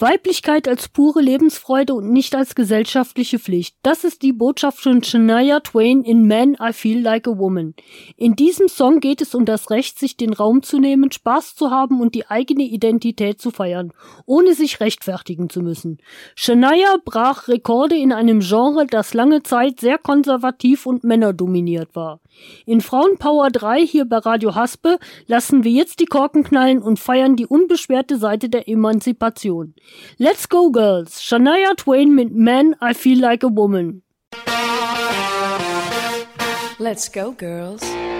Weiblichkeit als pure Lebensfreude und nicht als gesellschaftliche Pflicht. Das ist die Botschaft von Shania Twain in Man, I Feel Like a Woman. In diesem Song geht es um das Recht, sich den Raum zu nehmen, Spaß zu haben und die eigene Identität zu feiern, ohne sich rechtfertigen zu müssen. Shania brach Rekorde in einem Genre, das lange Zeit sehr konservativ und männerdominiert war. In Frauenpower 3 hier bei Radio Haspe lassen wir jetzt die Korken knallen und feiern die unbeschwerte Seite der Emanzipation. Let's go, Girls! Shania Twain mit Man, I Feel Like a Woman. Let's go, girls.